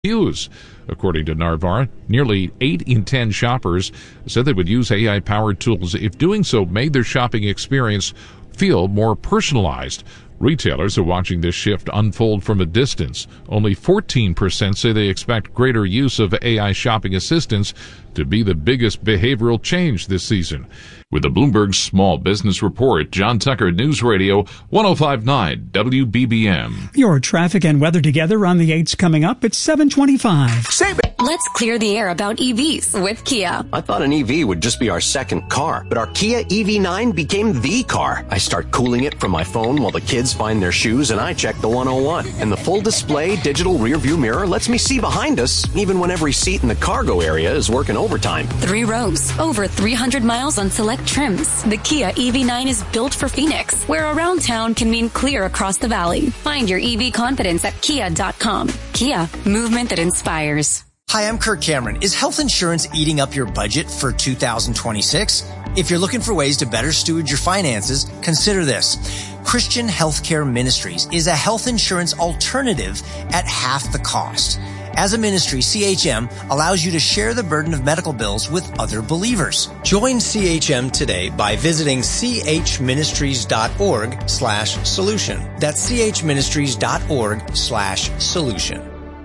use. According to Narvar, nearly 8 in 10 shoppers said they would use AI-powered tools if doing so made their shopping experience feel more personalized. Retailers are watching this shift unfold from a distance. Only 14% say they expect greater use of AI shopping assistants to be the biggest behavioral change this season. With the Bloomberg Small Business Report, John Tucker, News Radio 105.9 WBBM. Your traffic and weather together on the 8s coming up at 7:25. Save it! Let's clear the air about EVs with Kia. I thought an EV would just be our second car, but our Kia EV9 became the car. I start cooling it from my phone while the kids find their shoes and I check the 101. And the full display digital rear view mirror lets me see behind us, even when every seat in the cargo area is working overtime. 3 rows, over 300 miles on select trims. The Kia EV9 is built for Phoenix, where around town can mean clear across the valley. Find your EV confidence at kia.com. Kia, movement that inspires. Hi, I'm Kirk Cameron. Is health insurance eating up your budget for 2026? If you're looking for ways to better steward your finances, consider this. Christian Healthcare Ministries is a health insurance alternative at half the cost. As a ministry, CHM allows you to share the burden of medical bills with other believers. Join CHM today by visiting chministries.org/solution. That's chministries.org/solution.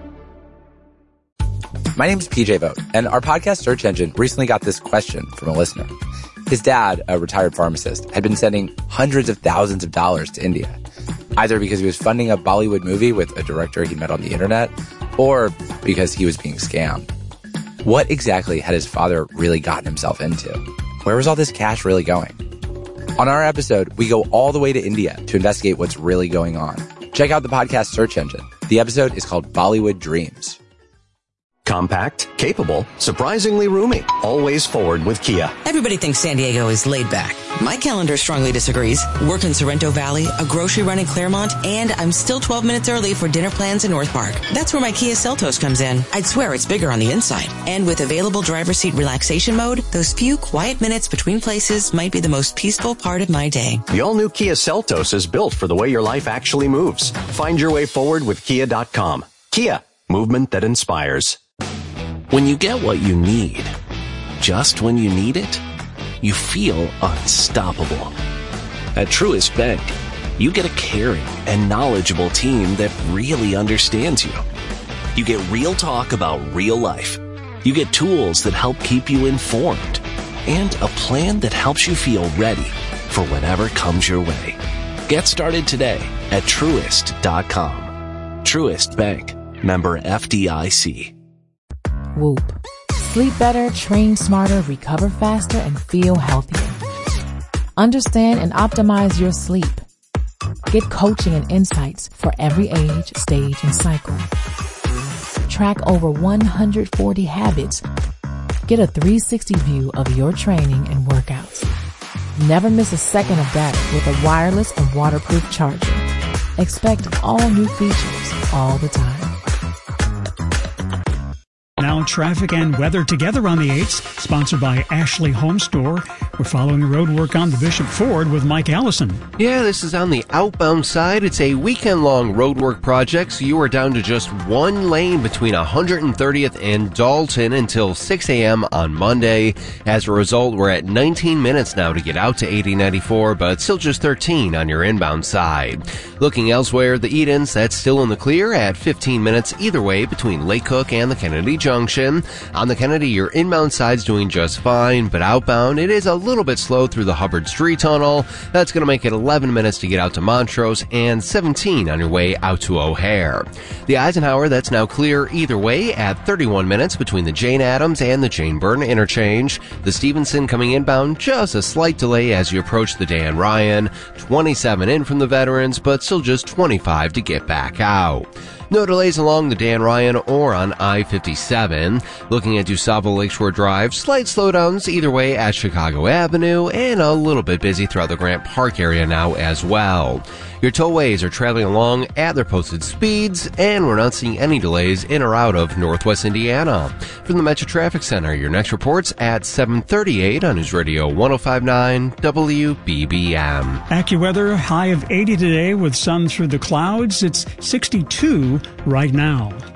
My name is PJ Vogt, and our podcast search engine recently got this question from a listener. His dad, a retired pharmacist, had been sending hundreds of thousands of dollars to India, either because he was funding a Bollywood movie with a director he met on the internet, or because he was being scammed. What exactly had his father really gotten himself into? Where was all this cash really going? On our episode, we go all the way to India to investigate what's really going on. Check out the podcast search engine. The episode is called Bollywood Dreams. Compact, capable, surprisingly roomy. Always forward with Kia. Everybody thinks San Diego is laid back. My calendar strongly disagrees. Work in Sorrento Valley, a grocery run in Claremont, and I'm still 12 minutes early for dinner plans in North Park. That's where my Kia Seltos comes in. I'd swear it's bigger on the inside. And with available driver's seat relaxation mode, those few quiet minutes between places might be the most peaceful part of my day. The all-new Kia Seltos is built for the way your life actually moves. Find your way forward with Kia.com. Kia, movement that inspires. When you get what you need, just when you need it, you feel unstoppable. At Truist Bank, you get a caring and knowledgeable team that really understands you. You get real talk about real life. You get tools that help keep you informed and a plan that helps you feel ready for whatever comes your way. Get started today at Truist.com. Truist Bank, member FDIC. Whoop. Sleep better, train smarter, recover faster, and feel healthier. Understand and optimize your sleep. Get coaching and insights for every age, stage, and cycle. Track over 140 habits. Get a 360 view of your training and workouts. Never miss a second of data with a wireless and waterproof charger. Expect all new features all the time. Now traffic and weather together on the 8s, sponsored by Ashley Home Store. We're following the road work on the Bishop Ford with Mike Allison. Yeah, this is on the outbound side. It's a weekend-long roadwork project, so you are down to just one lane between 130th and Dalton until 6 a.m. on Monday. As a result, we're at 19 minutes now to get out to 8094, but still just 13 on your inbound side. Looking elsewhere, the Edens, that's still in the clear at 15 minutes either way between Lake Cook and the Kennedy Junction. On the Kennedy, your inbound side's doing just fine, but outbound, it is a little bit slow through the Hubbard Street Tunnel. That's going to make it 11 minutes to get out to Montrose and 17 on your way out to O'Hare. The Eisenhower, that's now clear either way at 31 minutes between the Jane Addams and the Jane Byrne interchange. The Stevenson coming inbound, just a slight delay as you approach the Dan Ryan. 27 in from the Veterans, but still just 25 to get back out. No delays along the Dan Ryan or on I-57. Looking at DuSable Lakeshore Drive, slight slowdowns either way at Chicago Avenue and a little bit busy throughout the Grant Park area now as well. Your tollways are traveling along at their posted speeds, and we're not seeing any delays in or out of Northwest Indiana. From the Metro Traffic Center, your next report's at 7:38 on News Radio 105.9 WBBM. AccuWeather, high of 80 today with sun through the clouds. It's 62 right now.